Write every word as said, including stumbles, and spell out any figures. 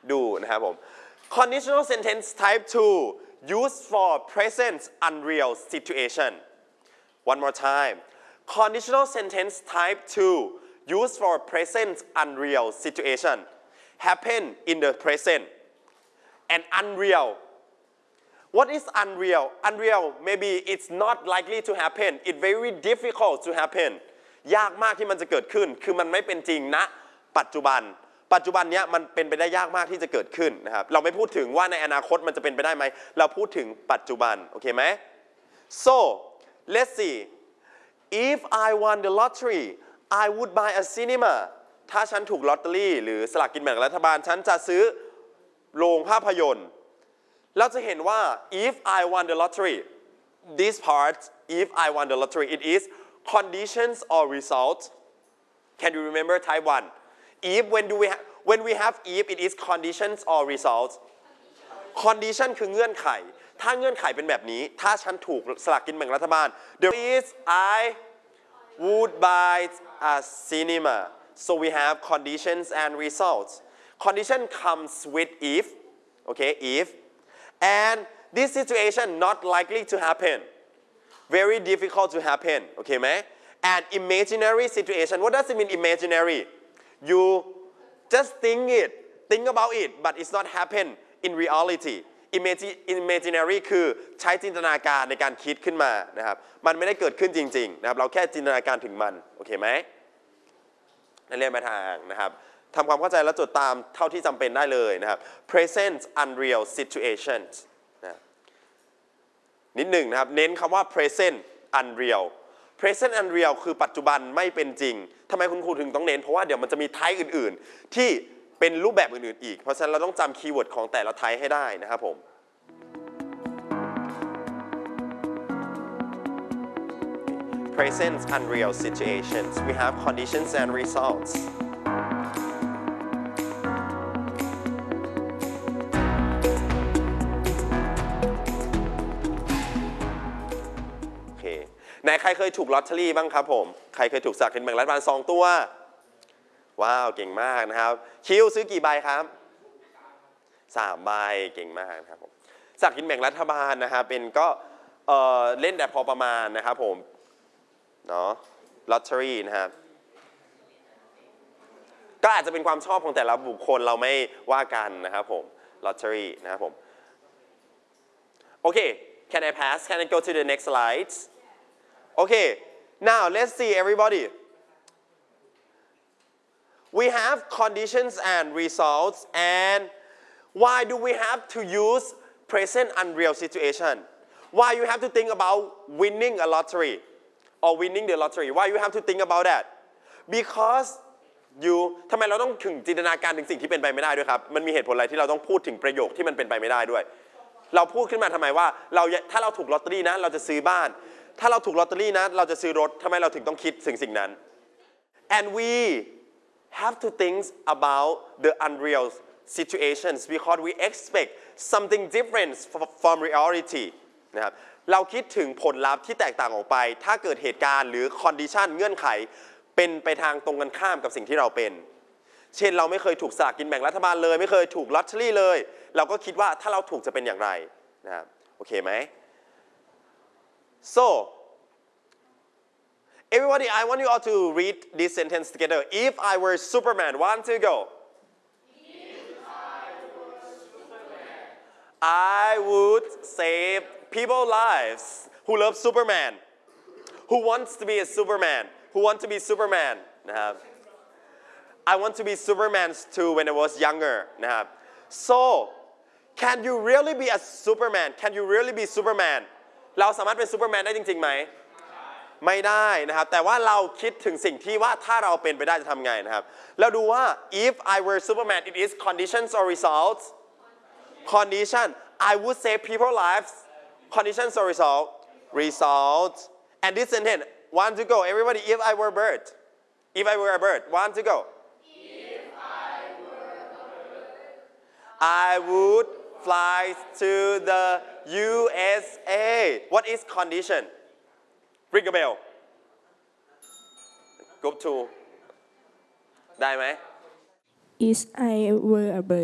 ดูนะครับผม conditional sentence type two used for present unreal situation one more time conditional sentence type two used for present unreal situation happen in the present and unreal what is unreal unreal maybe it's not likely to happen it's very difficult to happen ยากมากที่มันจะเกิดขึ้นคือมันไม่เป็นจริงณปัจจุบันปัจจุบันเนี้ยมันเป็นไปได้ยากมากที่จะเกิดขึ้นนะครับเราไม่พูดถึงว่าในอนาคตมันจะเป็นไปได้ไหมเราพูดถึงปัจจุบันโอเคไหม so let's see if I won the lottery I would buy a cinema ถ้าฉันถูกลอตเตอรี่หรือสลากกินแบ่งรัฐบาลฉันจะซื้อโรงภาพยนตร์เราจะเห็นว่า if I won the lottery this part if I won the lottery it is conditions or result can you remember type one if when do we have when we have if it is conditions or result condition คือเงื่อนไขถ้าเงื่อนไขเป็นแบบนี้ถ้าฉันถูกสลากกินแบ่งรัฐบาล the is I would buy a cinema so we have conditions and results condition comes with if okay if and this situation not likely to happen very difficult to happen โอเคไหม and imaginary situation what does it mean imaginary you just think it think about it but it's not happen in reality imaginary คือใช้จินตนาการในการคิดขึ้นมานะครับมันไม่ได้เกิดขึ้นจริงๆนะครับเราแค่จินตนาการถึงมันโอเคไหมนักเรียนมาทางนะครับทำความเข้าใจและจดตามเท่าที่จำเป็นได้เลยนะครับ present unreal situations นะนิดหนึ่งนะครับเน้นคำว่า present unreal present unreal คือปัจจุบันไม่เป็นจริงทำไมคุณครูถึงต้องเน้นเพราะว่าเดี๋ยวมันจะมีไทป์อื่นๆที่เป็นรูปแบบอื่นๆอีกเพราะฉะนั้นเราต้องจำคีย์เวิร์ดของแต่ละไทป์ให้ได้นะครับผม present unreal situations we have conditions and resultsไหนใครเคยถูกลอตเตอรี่บ้างครับผมใครเคยถูกสลากกินแบ่งรัฐบาลสองตัวว้าวเก่งมากนะครับคิวซื้อกี่ใบครับสามใบเก่งมากนะครับผมสลากกินแบ่งรัฐบาลนะครับเป็นก็เอ่อเล่นแต่พอประมาณนะครับผมเนาะลอตเตอรี่นะครับก็อาจจะเป็นความชอบของแต่ละบุคคลเราไม่ว่ากันนะครับผมลอตเตอรี่นะครับผมโอเค can I pass can I go to the next slide Okay, now let's see everybody. We have conditions and results and why do we have to use present unreal situation? Why you have to think about winning a lottery or winning the lottery? Why you have to think about that? Because you ทำไมเราต้องถึงจินตนาการถึงสิ่งที่เป็นไปไม่ได้ด้วยครับมันมีเหตุผลอะไรที่เราต้องพูดถึงประโยคที่มันเป็นไปไม่ได้ด้วยเราพูดขึ้นมาทำไมว่าเราถ้าเราถูกลอตเตอรี่นะเราจะซื้อบ้านถ้าเราถูกลอตเตอรี่นะเราจะซื้อรถทำไมเราถึงต้องคิดสิ่งสิ่งนั้น and we have to think about the unreal situations because we expect something different from reality นะครับเราคิดถึงผลลัพธ์ที่แตกต่างออกไปถ้าเกิดเหตุการณ์หรือ condition เงื่อนไขเป็นไปทางตรงกันข้ามกับสิ่งที่เราเป็นเช่นเราไม่เคยถูกสลากกินแบ่งรัฐบาลเลยไม่เคยถูกลอตเตอรี่เลยเราก็คิดว่าถ้าเราถูกจะเป็นอย่างไรนะครับโอเคไหมSo, everybody, I want you all to read this sentence together. If I were Superman, one, two, go. If I were Superman, I would save people's lives who love Superman, who wants to be a Superman, who want to be Superman. นะครับ I want to be Superman too when I was younger. นะครับ So, can you really be a Superman? Can you really be Superman?เราสามารถเป็นซูเปอร์แมนได้จริงๆไหมไม่ได้นะครับแต่ว่าเราคิดถึงสิ่งที่ว่าถ้าเราเป็นไปได้จะทำไงนะครับเราดูว่า if I were Superman it is conditions or results condition I would save people's lives conditions or result result and this sentence one to go everybody if I were a bird if I were a bird one to go if I were a bird, I would fly to the U S A What is condition Ring a bell Group two ได้ไหม If I were a bird